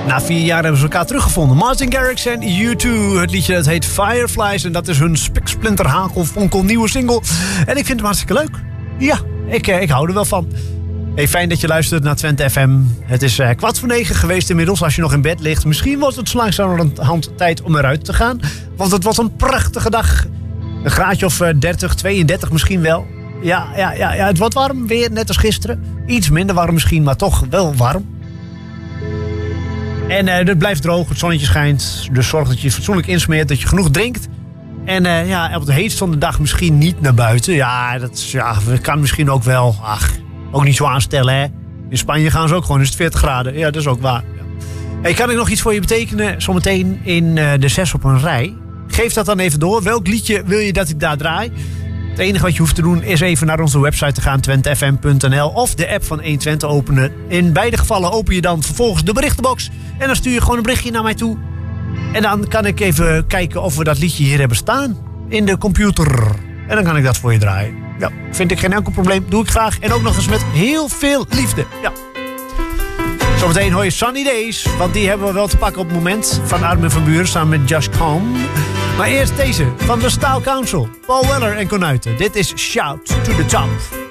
Na 4 jaar hebben ze elkaar teruggevonden. Martin Garrix en U2. Het liedje dat heet Fireflies. En dat is hun spiksplinter hagelfonkel nieuwe single. En ik vind hem hartstikke leuk. Ja, ik hou er wel van. Hey, fijn dat je luistert naar Twente FM. Het is 8:15 geweest inmiddels. Als je nog in bed ligt. Misschien wordt het langzamerhand tijd om eruit te gaan. Want het was een prachtige dag. Een graadje of 30, 32 misschien wel. Ja, het wordt warm weer, net als gisteren. Iets minder warm misschien, maar toch wel warm. En het blijft droog, het zonnetje schijnt. Dus zorg dat je fatsoenlijk insmeert, dat je genoeg drinkt. En op de heetste van de dag misschien niet naar buiten. Ja, dat kan misschien ook wel. Ach, ook niet zo aanstellen, hè. In Spanje gaan ze ook gewoon, is het 40 graden. Ja, dat is ook waar. Ja. Hey, kan ik nog iets voor je betekenen zometeen in de 6 op een rij? Geef dat dan even door. Welk liedje wil je dat ik daar draai? Het enige wat je hoeft te doen is even naar onze website te gaan, twentefm.nl, of de app van 120 openen. In beide gevallen open je dan vervolgens de berichtenbox en dan stuur je gewoon een berichtje naar mij toe. En dan kan ik even kijken of we dat liedje hier hebben staan in de computer. En dan kan ik dat voor je draaien. Ja, vind ik geen enkel probleem. Doe ik graag. En ook nog eens met heel veel liefde. Ja. Zometeen hoor je Sunny Days, want die hebben we wel te pakken op het moment. Van Armin van Buuren samen met Just Calm. Maar eerst deze van de Style Council. Paul Weller en Konuiten. Dit is Shout to the Top.